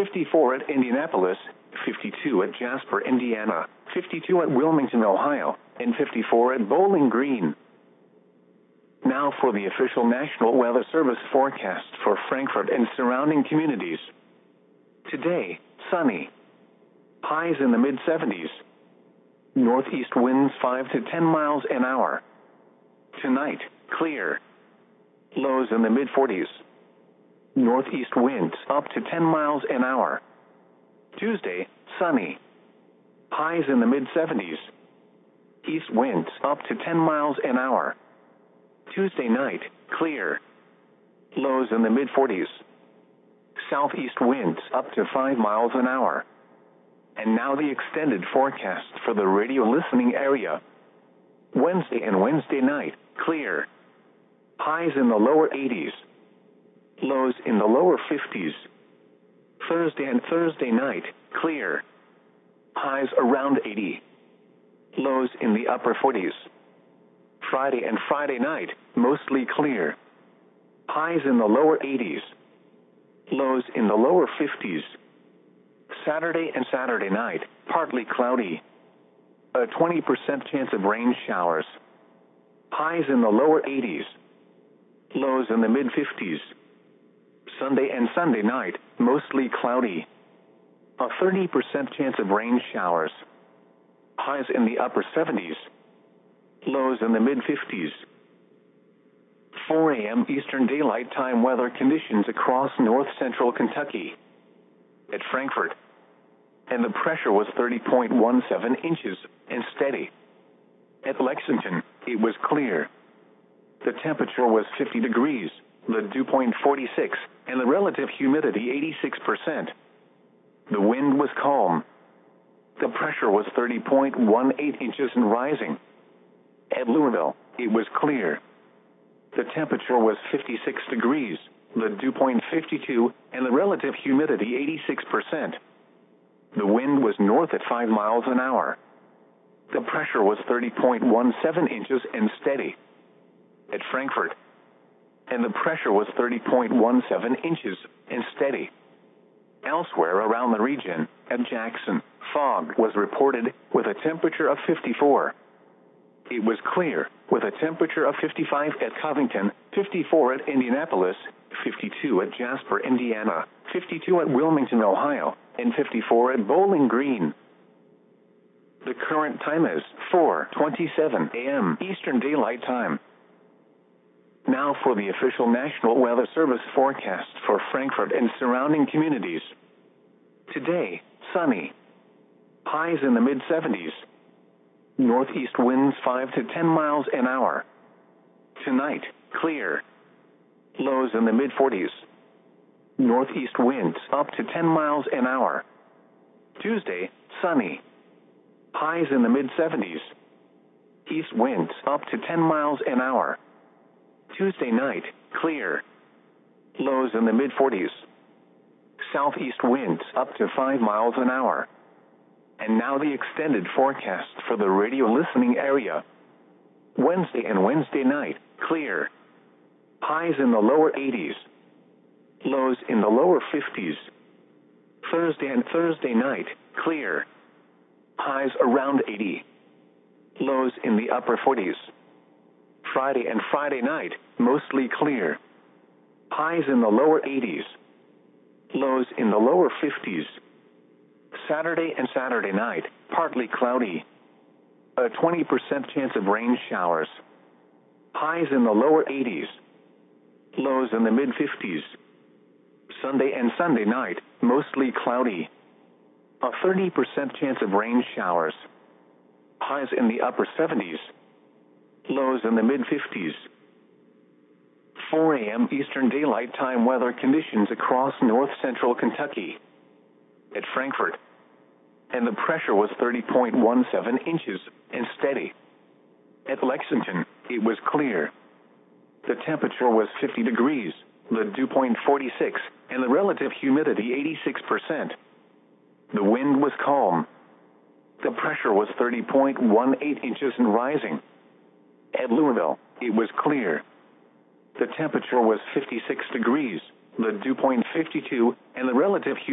54 at Indianapolis, 52 at Jasper, Indiana, 52 at Wilmington, Ohio, and 54 at Bowling Green. Now for the official National Weather Service forecast for Frankfort and surrounding communities. Today, sunny. Highs in the mid-70s. Northeast winds 5 to 10 miles an hour. Tonight, clear. Lows in the mid-40s. Northeast winds up to 10 miles an hour. Tuesday, sunny. Highs in the mid-70s. East winds up to 10 miles an hour. Tuesday night, clear. Lows in the mid-40s. Southeast winds up to 5 miles an hour. And now the extended forecast for the radio listening area. Wednesday and Wednesday night, clear. Highs in the lower 80s. Lows in the lower 50s. Thursday and Thursday night, clear. Highs around 80. Lows in the upper 40s. Friday and Friday night, mostly clear. Highs in the lower 80s. Lows in the lower 50s. Saturday and Saturday night, partly cloudy. A 20% chance of rain showers. Highs in the lower 80s. Lows in the mid-50s. Sunday and Sunday night, mostly cloudy. A 30% chance of rain showers. Highs in the upper 70s. Lows in the mid-50s. 4 a.m. Eastern Daylight Time weather conditions across north-central Kentucky. At Frankfort. And the pressure was 30.17 inches and steady. At Lexington, it was clear. The temperature was 50 degrees, the dew point 46, and the relative humidity 86%. The wind was calm. The pressure was 30.18 inches and rising. At Louisville, it was clear. The temperature was 56 degrees, the dew point 52, and the relative humidity 86%. The wind was north at 5 miles an hour. The pressure was 30.17 inches and steady. At Frankfort. And the pressure was 30.17 inches and steady. Elsewhere around the region, at Jackson, fog was reported with a temperature of 54. It was clear, with a temperature of 55 at Covington, 54 at Indianapolis, 52 at Jasper, Indiana, 52 at Wilmington, Ohio, and 54 at Bowling Green. The current time is 4:27 a.m. Eastern Daylight Time. Now for the official National Weather Service forecast for Frankfort and surrounding communities. Today, sunny. Highs in the mid-70s. Northeast winds 5 to 10 miles an hour. Tonight, clear. Lows in the mid-40s. Northeast winds up to 10 miles an hour. Tuesday, sunny. Highs in the mid-70s. East winds up to 10 miles an hour. Tuesday night, clear. Lows in the mid-40s. Southeast winds up to 5 miles an hour. And now the extended forecast for the radio listening area. Wednesday and Wednesday night, clear. Highs in the lower 80s. Lows in the lower 50s. Thursday and Thursday night, clear. Highs around 80. Lows in the upper 40s. Friday and Friday night, mostly clear. Highs in the lower 80s. Lows in the lower 50s. Saturday and Saturday night, partly cloudy. A 20% chance of rain showers. Highs in the lower 80s. Lows in the mid-50s. Sunday and Sunday night, mostly cloudy. A 30% chance of rain showers. Highs in the upper 70s. Lows in the mid-50s. 4 a.m. Eastern Daylight Time weather conditions across north-central Kentucky. At Frankfort. And the pressure was 30.17 inches and steady. At Lexington, it was clear. The temperature was 50 degrees, the dew point 46, and the relative humidity 86%. The wind was calm. The pressure was 30.18 inches and rising. At Louisville, it was clear. The temperature was 56 degrees, the dew point 52, and the relative humidity